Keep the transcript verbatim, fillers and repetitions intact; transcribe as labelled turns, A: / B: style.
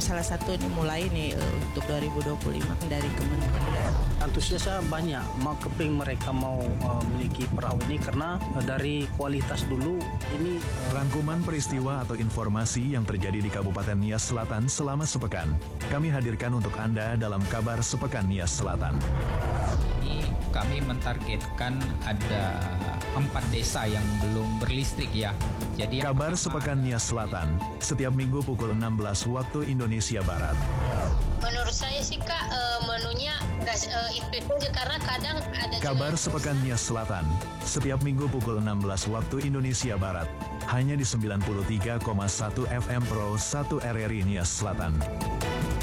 A: salah satu nih mulai nih uh, untuk dua ribu dua puluh lima dari Kementerian.
B: Antusiasnya banyak, mau keping mereka mau uh, memiliki perahu ini karena uh, dari kualitas dulu ini. Uh,
C: Rangkuman peristiwa atau informasi yang terjadi di Kabupaten Nias Selatan selama sepekan kami hadirkan untuk Anda dalam Kabar Sepekan Nias Selatan.
D: Ini kami mentargetkan ada empat desa yang belum berlistrik ya. Jadi
C: Kabar Sepekan Nias Selatan setiap minggu pukul enam belas waktu Indonesia Barat.
E: Menurut saya sih Kak, uh, menunya gas uh, itu itu aja karena kadang ada.
C: Kabar Sepekan Nias Selatan setiap minggu pukul enam belas waktu Indonesia Barat hanya di sembilan puluh tiga koma satu F M Pro satu R R I Nias Selatan.